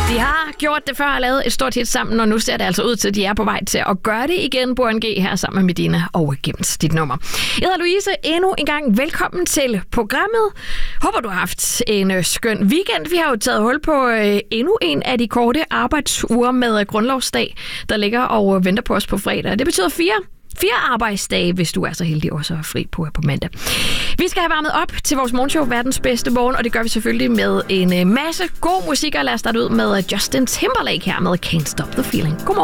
De har gjort det før og lavet et stort hit sammen, og nu ser det altså ud til, at de er på vej til at gøre det igen. Burhan G her sammen med Medina og Gemt dit nummer. Jeg hedder Louise. Endnu en gang velkommen til programmet. Håber, du har haft en skøn weekend. Vi har jo taget hul på endnu en af de korte arbejdsuger med grundlovsdag, der ligger og venter på os på fredag. Det betyder 4 arbejdsdage, hvis du er så heldig også at fri på mandag. Vi skal have varmet op til vores morgenshow Verdens Bedste Morgen, og det gør vi selvfølgelig med en masse god musik, og lad os starte ud med Justin Timberlake her med Can't Stop the Feeling. Godmorgen.